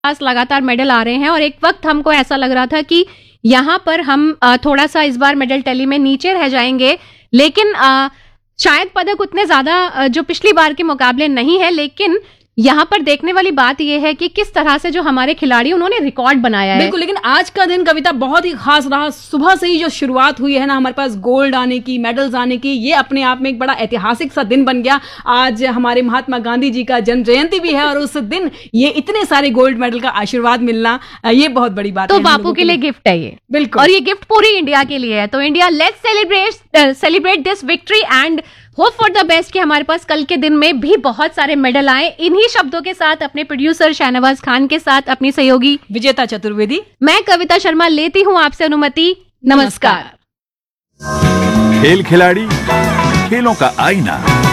पास लगातार मेडल आ रहे हैं और एक वक्त हमको ऐसा लग रहा था कि यहाँ पर हम थोड़ा सा इस बार मेडल टैली में नीचे रह जाएंगे, लेकिन शायद पदक उतने ज्यादा जो पिछली बार के मुकाबले नहीं है। लेकिन यहाँ पर देखने वाली बात यह है कि किस तरह से जो हमारे खिलाड़ी उन्होंने रिकॉर्ड बनाया है। बिल्कुल, लेकिन आज का दिन कविता बहुत ही खास रहा। सुबह से ही जो शुरुआत हुई है ना, हमारे पास गोल्ड आने की, मेडल्स आने की, ये अपने आप में एक बड़ा ऐतिहासिक सा दिन बन गया। आज हमारे महात्मा गांधी जी का जन्म जयंती भी है और उस दिन ये इतने सारे गोल्ड मेडल का आशीर्वाद मिलना, ये बहुत बड़ी बात है। तो बापू के लिए गिफ्ट है ये, बिल्कुल, और ये गिफ्ट पूरी इंडिया के लिए है। तो India, let's celebrate this victory and hope for the best कि हमारे पास कल के दिन में भी बहुत सारे मेडल आए। इन्हीं शब्दों के साथ अपने प्रोड्यूसर शाहनवाज खान के साथ अपनी सहयोगी विजेता चतुर्वेदी, मैं कविता शर्मा लेती हूं आपसे अनुमति। नमस्कार। खेल खिलाड़ी, खेलों का आईना।